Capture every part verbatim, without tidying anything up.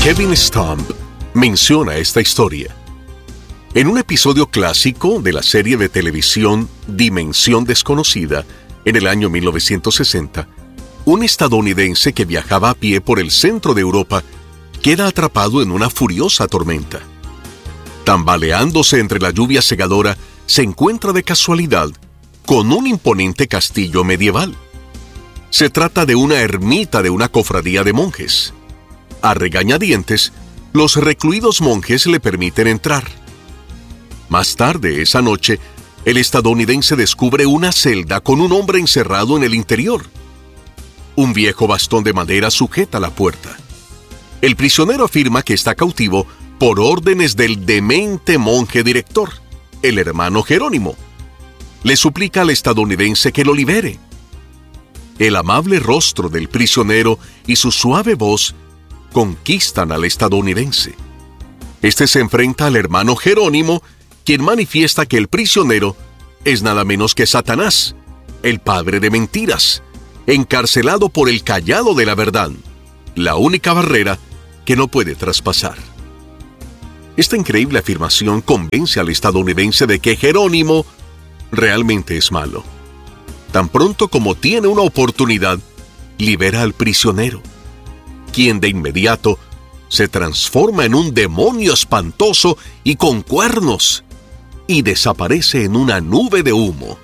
Kevin Stump menciona esta historia. En un episodio clásico de la serie de televisión Dimensión Desconocida, en el año mil novecientos sesenta, un estadounidense que viajaba a pie por el centro de Europa queda atrapado en una furiosa tormenta. Tambaleándose entre la lluvia cegadora, se encuentra de casualidad con un imponente castillo medieval. Se trata de una ermita de una cofradía de monjes. A regañadientes, los recluidos monjes le permiten entrar. Más tarde esa noche, el estadounidense descubre una celda con un hombre encerrado en el interior. Un viejo bastón de madera sujeta la puerta. El prisionero afirma que está cautivo por órdenes del demente monje director, el hermano Jerónimo. Le suplica al estadounidense que lo libere. El amable rostro del prisionero y su suave voz conquistan al estadounidense. Este se enfrenta al hermano Jerónimo, quien manifiesta que el prisionero es nada menos que Satanás, el padre de mentiras, encarcelado por el cayado de la verdad, la única barrera que no puede traspasar. Esta increíble afirmación convence al estadounidense de que Jerónimo realmente es malo. Tan pronto como tiene una oportunidad, libera al prisionero, quien de inmediato se transforma en un demonio espantoso y con cuernos, y desaparece en una nube de humo.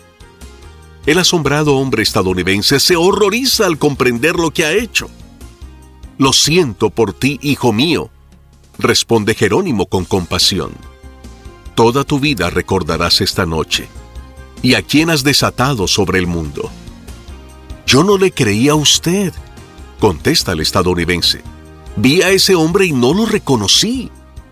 El asombrado hombre estadounidense se horroriza al comprender lo que ha hecho. «Lo siento por ti, hijo mío», responde Jerónimo con compasión. «Toda tu vida recordarás esta noche, y a quién has desatado sobre el mundo». «Yo no le creí a usted», contesta el estadounidense. «Vi a ese hombre y no lo reconocí».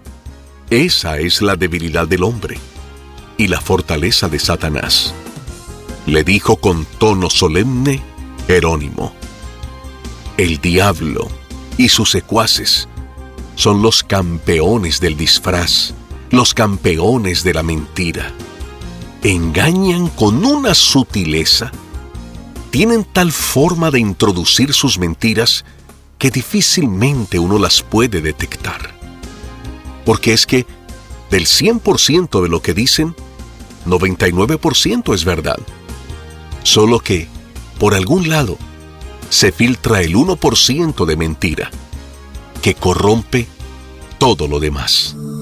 Esa es la debilidad del hombre y la fortaleza de Satanás, le dijo con tono solemne Jerónimo. El diablo y sus secuaces son los campeones del disfraz, los campeones de la mentira. Engañan con una sutileza. Tienen tal forma de introducir sus mentiras que difícilmente uno las puede detectar. Porque es que del cien por ciento de lo que dicen, noventa y nueve por ciento es verdad. Solo que, por algún lado, se filtra el uno por ciento de mentira, que corrompe todo lo demás.